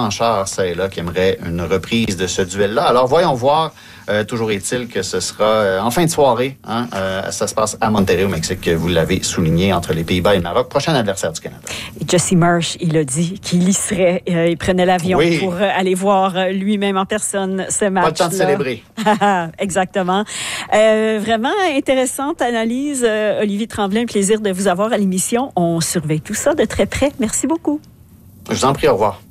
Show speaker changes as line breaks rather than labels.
revanchards, ça et là, qui aimeraient une reprise de ce duel-là. Alors, voyons voir. Toujours est-il que ce sera en fin de soirée. Ça se passe à Monterrey, au Mexique, vous l'avez souligné, entre les Pays-Bas et le Maroc. Prochain adversaire du Canada.
Et Jesse Marsh, il a dit qu'il y serait. Il prenait l'avion pour aller voir lui-même en personne ce match.
Pas le temps de célébrer.
Exactement. Vraiment intéressante analyse. Olivier Tremblay, un plaisir de vous avoir à l'émission. On surveille tout ça de très près. Merci beaucoup.
Je vous en prie, au revoir.